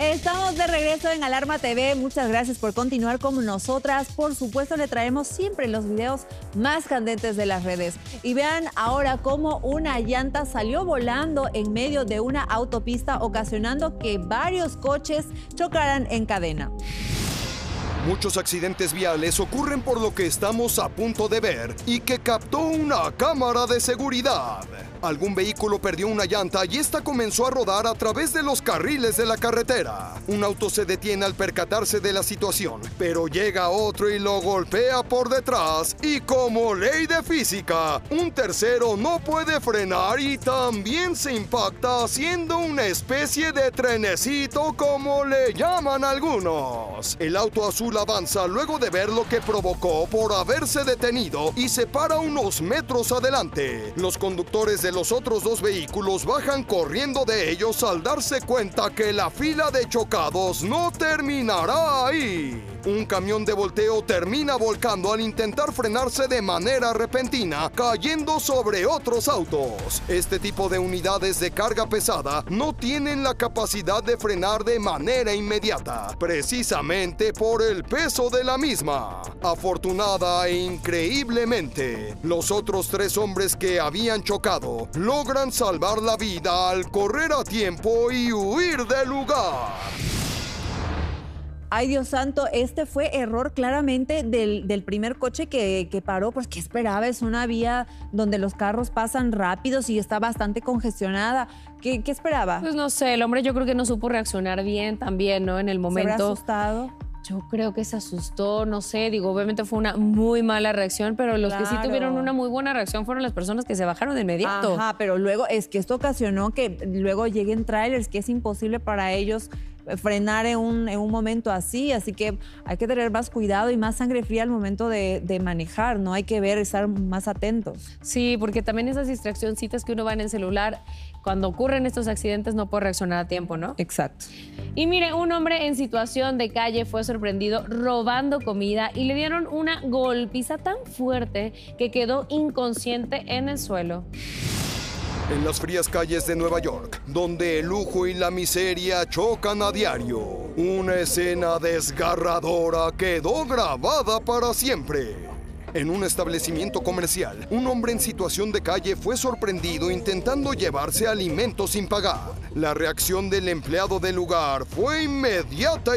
Estamos de regreso en Alarma TV. Muchas gracias por continuar con nosotras. Por supuesto, le traemos siempre los videos más candentes de las redes. Y vean ahora cómo una llanta salió volando en medio de una autopista, ocasionando que varios coches chocaran en cadena. Muchos accidentes viales ocurren por lo que estamos a punto de ver y que captó una cámara de seguridad. Algún vehículo perdió una llanta y esta comenzó a rodar a través de los carriles de la carretera. Un auto se detiene al percatarse de la situación, pero llega otro y lo golpea por detrás. Y como ley de física, un tercero no puede frenar y también se impacta haciendo una especie de trenecito, como le llaman algunos. El auto azul avanza luego de ver lo que provocó por haberse detenido y se para unos metros adelante. Los conductores de los otros dos vehículos bajan corriendo de ellos al darse cuenta que la fila de chocados no terminará ahí. Un camión de volteo termina volcando al intentar frenarse de manera repentina, cayendo sobre otros autos. Este tipo de unidades de carga pesada no tienen la capacidad de frenar de manera inmediata, precisamente por el peso de la misma. Afortunada e increíblemente, los otros tres hombres que habían chocado logran salvar la vida al correr a tiempo y huir del lugar. Ay, Dios santo, este fue error claramente del primer coche que paró, pues ¿qué esperaba? Es una vía donde los carros pasan rápidos y está bastante congestionada. ¿Qué esperaba? Pues no sé, el hombre yo creo que no supo reaccionar bien también, ¿no? En el momento. ¿Se habrá asustado? Yo creo que se asustó, no sé, digo, obviamente fue una muy mala reacción, pero los que sí tuvieron una muy buena reacción fueron las personas que se bajaron de inmediato. Ajá, pero luego es que esto ocasionó que luego lleguen trailers, que es imposible para ellos frenar en un momento así que hay que tener más cuidado y más sangre fría al momento de manejar, ¿no? Hay que ver, estar más atentos. Sí, porque también esas distraccioncitas que uno va en el celular, cuando ocurren estos accidentes no puede reaccionar a tiempo, ¿no? Exacto. Y mire, un hombre en situación de calle fue sorprendido robando comida y le dieron una golpiza tan fuerte que quedó inconsciente en el suelo. En las frías calles de Nueva York, donde el lujo y la miseria chocan a diario, una escena desgarradora quedó grabada para siempre. En un establecimiento comercial, un hombre en situación de calle fue sorprendido intentando llevarse alimentos sin pagar. La reacción del empleado del lugar fue inmediata